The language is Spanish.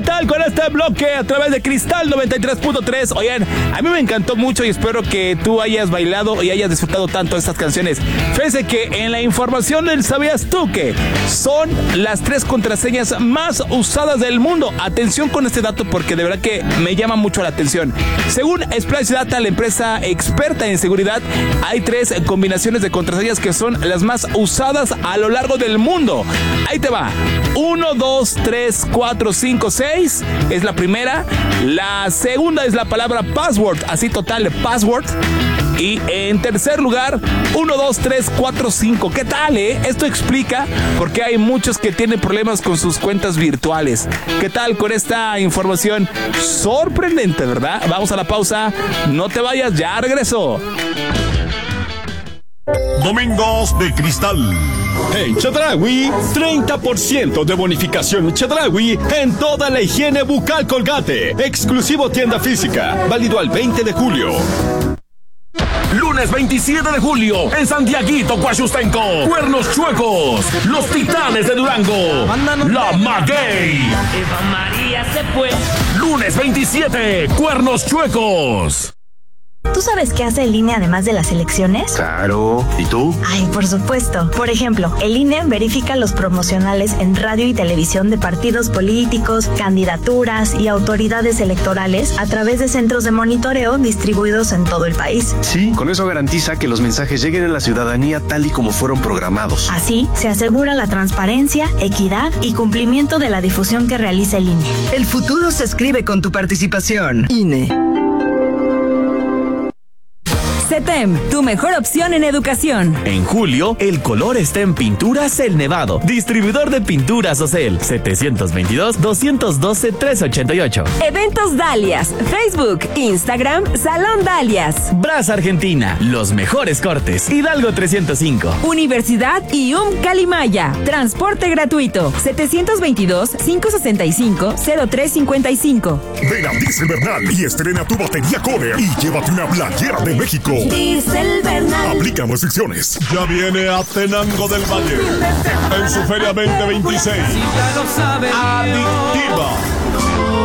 ¿qué tal con este bloque a través de Cristal 93.3? Oigan, a mí me encantó mucho y espero que tú hayas bailado y hayas disfrutado tanto de estas canciones. Fíjense que en la información del ¿sabías tú que son las 3 contraseñas más usadas del mundo? Atención con este dato porque de verdad que me llama mucho la atención. Según Splash Data, la empresa experta en seguridad, hay 3 combinaciones de contraseñas que son las más usadas a lo largo del mundo. Ahí te va. 1, 2, 3, 4, 5, 6 es la primera. La segunda es la palabra password, así total, password. Y en tercer lugar, 1, 2, 3, 4, 5. ¿Qué tal, Esto explica por qué hay muchos que tienen problemas con sus cuentas virtuales. ¿Qué tal con esta información? Sorprendente, ¿verdad? Vamos a la pausa. No te vayas, ya regreso. Domingos de Cristal. En Chedraui, 30% de bonificación Chedraui en toda la higiene bucal Colgate. Exclusivo tienda física, válido al 20 de julio. Lunes 27 de julio, en Santiaguito, Coachustenco. Cuernos Chuecos, Los Titanes de Durango, La Maguey. Eva María se fue. Lunes 27, Cuernos Chuecos. ¿Tú sabes qué hace el INE además de las elecciones? Claro, ¿y tú? Ay, por supuesto. Por ejemplo, el INE verifica los promocionales en radio y televisión de partidos políticos, candidaturas y autoridades electorales a través de centros de monitoreo distribuidos en todo el país. Sí, con eso garantiza que los mensajes lleguen a la ciudadanía tal y como fueron programados. Así, se asegura la transparencia, equidad y cumplimiento de la difusión que realiza el INE. El futuro se escribe con tu participación. INE. CETEM, tu mejor opción en educación. En julio, el color está en Pinturas El Nevado. Distribuidor de pinturas Ocel. 722-212-388. Eventos Dalias. Facebook, Instagram, Salón Dalias. Bras Argentina. Los mejores cortes. Hidalgo 305. Universidad IUM Calimaya. Transporte gratuito. 722-565-0355. Ven a Diesel Bernal y estrena tu batería Cover y llévate una playera de México. Diesel Bernal. Aplican restricciones. Ya viene a Tenango del Valle en su Feria 2026. Adictiva.